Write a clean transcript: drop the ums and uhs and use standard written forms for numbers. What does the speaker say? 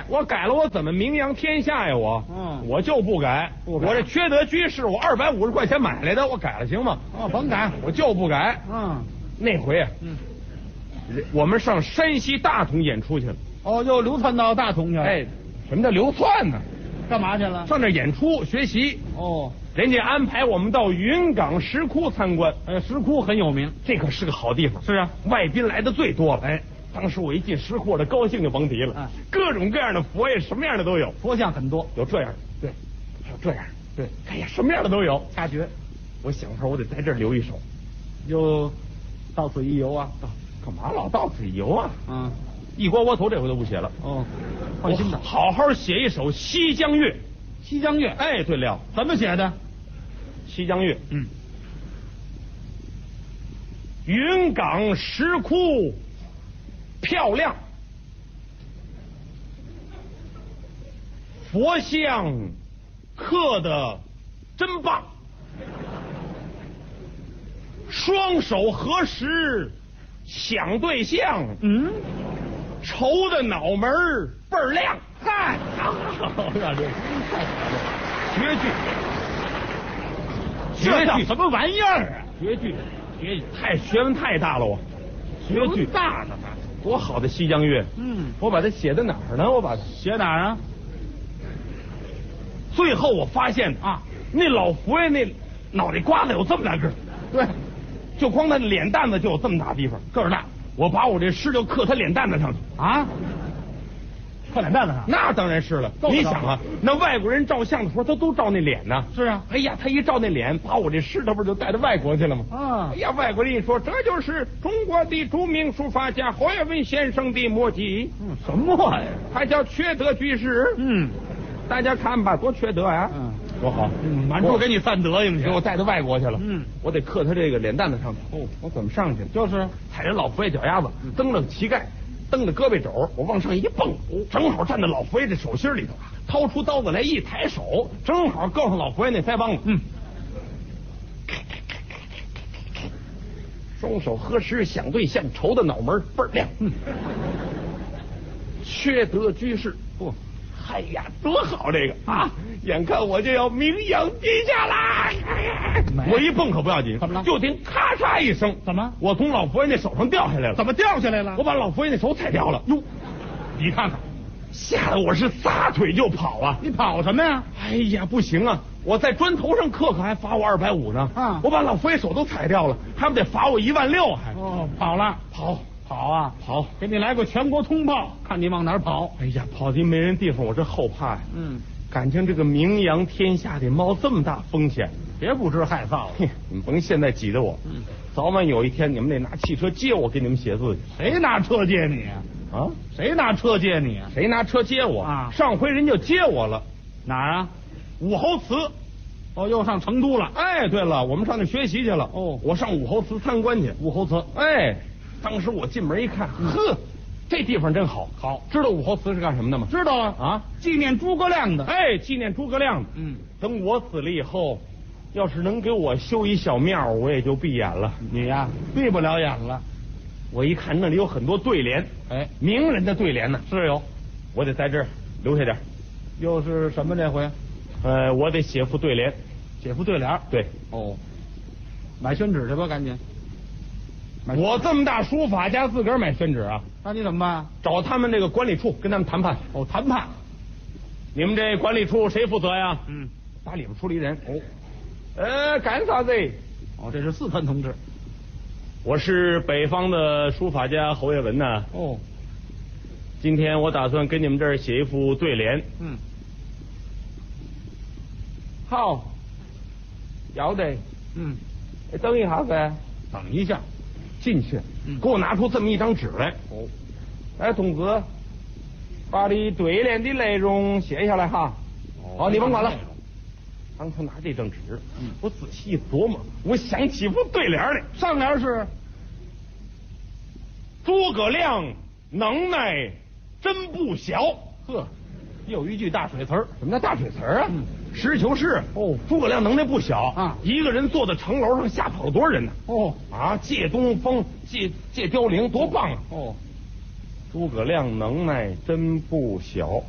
我改了，我怎么名扬天下呀？我就不改。我这缺德居士，我250块钱买来的，我改了行吗？ 甭改， 我就不改。那回啊，我们上山西大同演出去了。 又流窜到大同去了。 哎，什么叫流窜呢？ 干嘛去了？ 上那演出学习。人家安排我们到云冈石窟参观。 石窟很有名， 这可是个好地方。 是啊， 外宾来的最多了。当时我一进石窟，我这高兴就甭提了。各种各样的佛爷，什么样的都有。 佛像很多， 有这样的， 对， 还有这样的， 对。 哎呀，什么样的都有， 掐诀。 我想说，我得在这儿留一手， 就到此一游啊。 干嘛老到此一游啊？一锅窝头这回都不写了。 换新的， 好好写一首《西江月》。 西江月， 对了， 怎么写的？ 西江月，云冈石窟漂亮，佛像刻的真棒，双手合十想对象，愁的脑门倍儿亮。嗨，绝句什么玩意儿啊？ 绝句学问太大了，我绝句大呢， 多好的西江月。我把它写在哪儿呢？我把它写哪儿啊？ 最后我发现那老佛爷那脑袋瓜子有这么大个儿。 对， 就光他脸蛋子就有这么大地方，个儿大。我把我这诗就刻他脸蛋子上去。刻脸蛋子上？那当然是了。你想啊，那外国人照相的时候，他都照那脸呢。 是啊。 哎呀，他一照那脸，把我这诗，他不就带到外国去了吗？哎呀，外国人一说，这就是中国的著名书法家侯耀文先生的墨迹。 什么呀？ 他叫缺德居士。大家看吧，多缺德呀！多好。 满处给你散德行去， 给我带到外国去了。我得刻他这个脸蛋子上去。我怎么上去？ 就是踩着老佛爷脚丫子，蹬着膝盖，蹬着胳膊肘，我往上一蹦，正好站在老佛爷的手心里头，掏出刀子来一抬手，正好够上老佛爷那腮帮子。双手合十想对象，愁的脑门倍儿亮。缺德居士。哎呀，多好这个啊！眼看我就要名扬天下啦！我一蹦可不要紧， 怎么了？ 就听咔嚓一声， 怎么？ 我从老佛爷那手上掉下来了。 怎么掉下来了？ 我把老佛爷那手踩掉了。哟， 你看看， 吓得我是撒腿就跑啊！ 你跑什么呀？ 哎呀，不行啊！我在砖头上刻还罚我250呢。我把老佛爷手都踩掉了，还不得罚我16000还？ 跑了，跑，给你来个全国通报，看你往哪儿跑。 哎呀，跑进没人地方，我这后怕呀。感情这个名扬天下得冒这么大风险， 别不知害臊了。 你们甭现在挤得我，早晚有一天你们得拿汽车接我，给你们写字去。 谁拿车接你啊？谁拿车接你啊？ 谁拿车接我上回人就接我了。 哪儿啊？ 武侯祠。 又上成都了。 对了，我们上那学习去了。我上武侯祠参观去。 武侯祠。 当时我进门一看，这地方真好。知道武侯祠是干什么的吗？ 知道啊。纪念诸葛亮的。 纪念诸葛亮的。等我死了以后，要是能给我修一小庙，我也就闭眼了。 你呀，闭不了眼了。 我一看那里有很多对联，名人的对联呢。 是有， 我得在这儿留下点。 又是什么这回？ 我得写副对联。 写副对联？ 对。 买宣纸去吧，赶紧。 我这么大书法家，自个儿买宣纸啊？ 那你怎么办？ 找他们这个管理处跟他们谈判。 谈判。 你们这管理处谁负责呀？打里边出了一人。干啥子？ 这是4团同志。 我是北方的书法家侯耀文呐。今天我打算跟你们这儿写一副对联。好，要得。等一下噻。 等一下。 进去，给我拿出这么一张纸来。同志，把你对联的内容写下来哈。你甭管了。当初拿这张纸，我仔细一琢磨，我想起副对联来。 上联是诸葛亮能耐真不小。 又一句大水词儿。 什么叫大水词儿啊？实事求是。诸葛亮能耐不小一个人坐在城楼上吓跑了多少人呢？借东风，借凋零，多棒啊！诸葛亮能耐真不小。